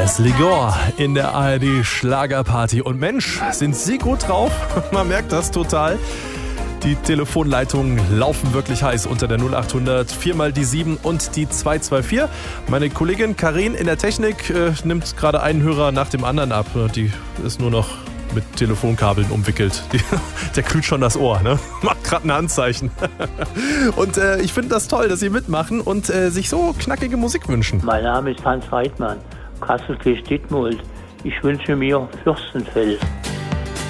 Leslie Gore in der ARD Schlagerparty. Und Mensch, sind Sie gut drauf? Man merkt das total. Die Telefonleitungen laufen wirklich heiß unter der 0800 4 mal die 7 und die 224. Meine Kollegin Karin in der Technik nimmt gerade einen Hörer nach dem anderen ab. Die ist nur noch mit Telefonkabeln umwickelt. Der kühlt schon das Ohr, ne? Macht gerade ein Handzeichen. Und ich finde das toll, dass Sie mitmachen und sich so knackige Musik wünschen. Mein Name ist Hans Weidmann, Kassel-Kirch-Dittmold. Ich wünsche mir Fürstenfeld.